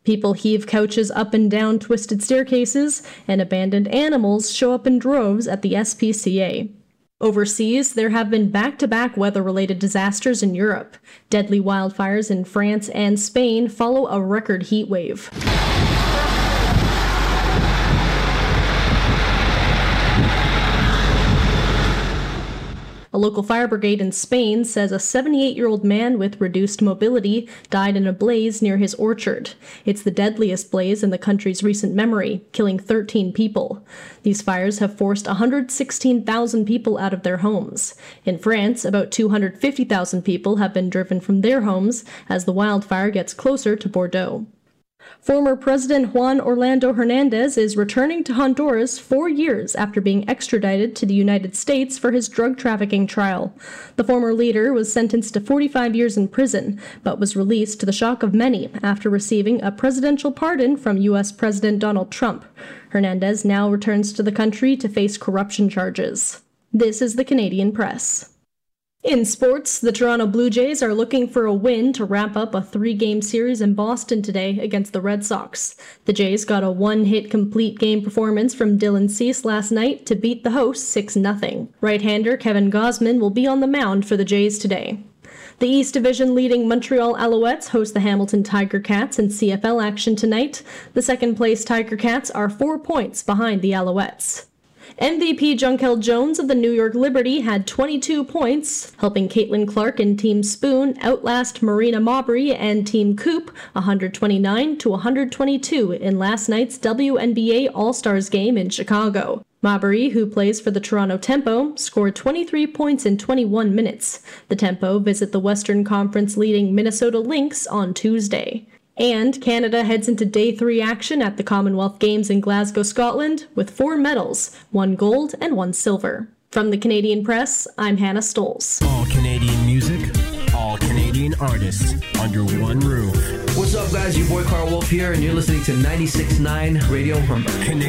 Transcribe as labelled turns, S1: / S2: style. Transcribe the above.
S1: People heave couches up and down twisted staircases, and abandoned animals show up in droves at the SPCA. Overseas, there have been back-to-back weather-related disasters in Europe. Deadly wildfires in France and Spain follow a record heat wave. A local fire brigade in Spain says a 78-year-old man with reduced mobility died in a blaze near his orchard. It's the deadliest blaze in the country's recent memory, killing 13 people. These fires have forced 116,000 people out of their homes. In France, about 250,000 people have been driven from their homes as the wildfire gets closer to Bordeaux. Former President Juan Orlando Hernandez is returning to Honduras 4 years after being extradited to the United States for his drug trafficking trial. The former leader was sentenced to 45 years in prison, but was released to the shock of many after receiving a presidential pardon from U.S. President Donald Trump. Hernandez now returns to the country to face corruption charges. This is the Canadian Press. In sports, the Toronto Blue Jays are looking for a win to wrap up a 3-game series in Boston today against the Red Sox. The Jays got a one-hit complete game performance from Dylan Cease last night to beat the hosts 6-0. Right-hander Kevin Gausman will be on the mound for the Jays today. The East Division leading Montreal Alouettes host the Hamilton Tiger Cats in CFL action tonight. The second-place Tiger Cats are 4 points behind the Alouettes. MVP Junkel Jones of the New York Liberty had 22 points, helping Caitlin Clark and Team Spoon outlast Marina Mabrey and Team Coop 129-122 in last night's WNBA All-Stars game in Chicago. Mabrey, who plays for the Toronto Tempo, scored 23 points in 21 minutes. The Tempo visit the Western Conference leading Minnesota Lynx on Tuesday. And Canada heads into Day 3 action at the Commonwealth Games in Glasgow, Scotland, with 4 medals, 1 gold and 1 silver. From the Canadian Press, I'm Hannah Stolz.
S2: All Canadian music, all Canadian artists, under one roof.
S3: What's up, guys? Your boy Carl Wolf here, and you're listening to 96.9 Radio from Canadian.